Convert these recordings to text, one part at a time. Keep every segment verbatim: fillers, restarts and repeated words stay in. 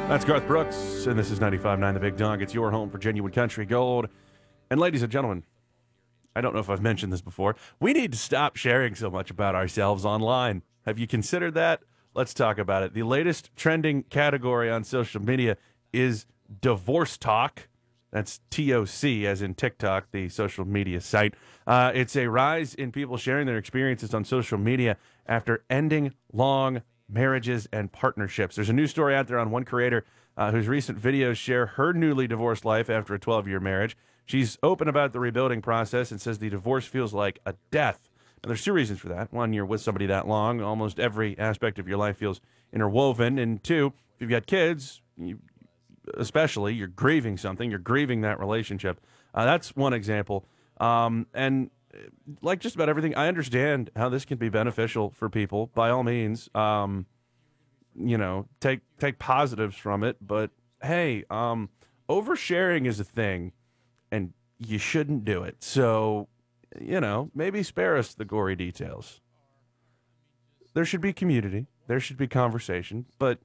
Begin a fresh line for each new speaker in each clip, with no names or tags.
That's Garth Brooks, and this is ninety-five point nine The Big Dog. It's your home for genuine country gold. And ladies and gentlemen, I don't know if I've mentioned this before, we need to stop sharing so much about ourselves online. Have you considered that? Let's talk about it. The latest trending category on social media is divorce talk. That's T O C, as in TikTok, the social media site. Uh, it's a rise in people sharing their experiences on social media after ending long marriages and partnerships. There's a new story out there on one creator uh, whose recent videos share her newly divorced life after a twelve-year marriage. She's open about the rebuilding process and says the divorce feels like a death. And there's two reasons for that. One, you're with somebody that long, almost every aspect of your life feels interwoven. And two, if you've got kids, you, especially, you're grieving something. You're grieving that relationship. Uh, that's one example. Um, and like just about everything, I understand how this can be beneficial for people. By all means, um, you know, take take positives from it. But hey, um, oversharing is a thing, and you shouldn't do it. So, you know, maybe spare us the gory details. There should be community. There should be conversation. But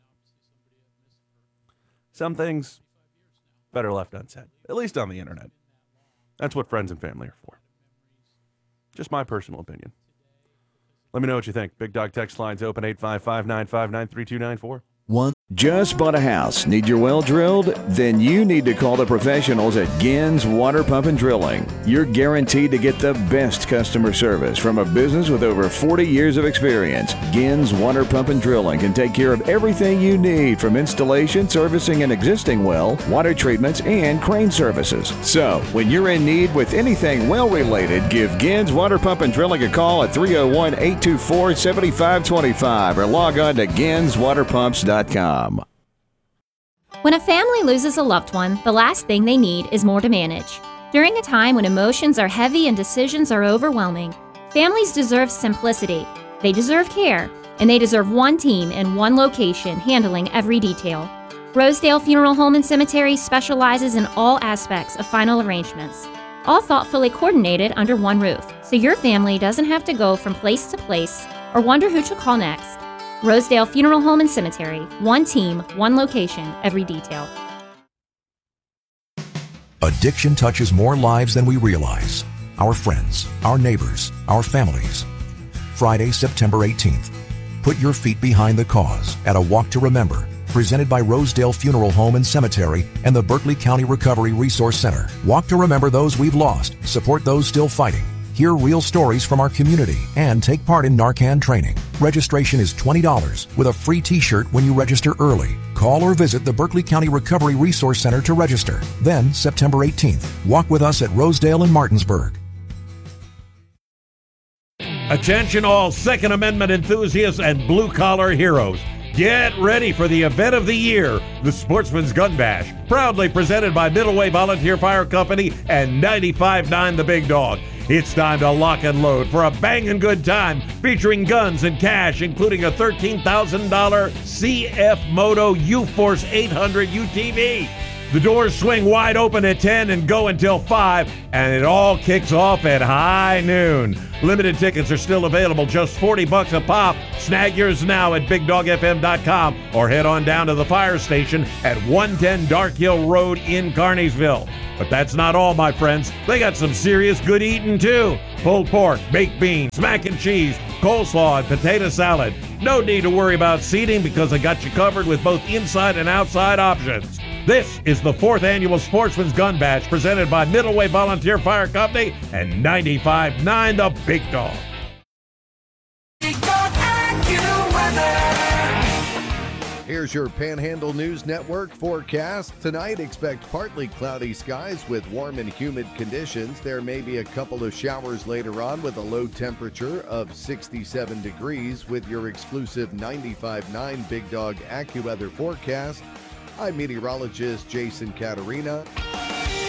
some things better left unsaid, at least on the internet. That's what friends and family are for. Just my personal opinion. Let me know what you think. Big Dog text lines open eight five five, nine five nine, three two nine four.
One. Just bought a house. Need your well drilled? Then you need to call the professionals at Gins Water Pump and Drilling. You're guaranteed to get the best customer service from a business with over forty years of experience. Gins Water Pump and Drilling can take care of everything you need, from installation, servicing an existing well, water treatments, and crane services. So, when you're in need with anything well related, give Gins Water Pump and Drilling a call at three oh one, eight two four, seven five two five or log on to gins water pumps dot com.
When a family loses a loved one, the last thing they need is more to manage. During a time when emotions are heavy and decisions are overwhelming, families deserve simplicity, they deserve care, and they deserve one team in one location handling every detail. Rosedale Funeral Home and Cemetery specializes in all aspects of final arrangements, all thoughtfully coordinated under one roof, so your family doesn't have to go from place to place or wonder who to call next. Rosedale Funeral Home and Cemetery. One team, one location, every detail.
Addiction touches more lives than we realize. Our friends, our neighbors, our families. Friday, September eighteenth. Put your feet behind the cause at a Walk to Remember, presented by Rosedale Funeral Home and Cemetery and the Berkeley County Recovery Resource Center. Walk to remember those we've lost, support those still fighting. Hear real stories from our community and take part in Narcan training. Registration is twenty dollars with a free t-shirt when you register early. Call or visit the Berkeley County Recovery Resource Center to register. Then, September eighteenth, walk with us at Rosedale and Martinsburg.
Attention all Second Amendment enthusiasts and blue-collar heroes. Get ready for the event of the year, the Sportsman's Gun Bash, proudly presented by Middleway Volunteer Fire Company and ninety-five point nine The Big Dog. It's time to lock and load for a banging good time featuring guns and cash, including a thirteen thousand dollars C F Moto U-Force eight hundred U T V. The doors swing wide open at ten and go until five, and it all kicks off at high noon. Limited tickets are still available, just forty bucks a pop. Snag yours now at big dog f m dot com or head on down to the fire station at one ten Dark Hill Road in Carneysville. But that's not all, my friends. They got some serious good eating, too. Pulled pork, baked beans, mac and cheese, coleslaw, and potato salad. No need to worry about seating because I got you covered with both inside and outside options. This is the fourth annual Sportsman's Gun Bash presented by Middleway Volunteer Fire Company and ninety-five point nine The Big Dog.
Here's your Panhandle News Network forecast. Tonight, expect partly cloudy skies with warm and humid conditions. There may be a couple of showers later on with a low temperature of sixty-seven degrees with your exclusive ninety-five point nine Big Dog AccuWeather forecast. I'm meteorologist Jason Caterina.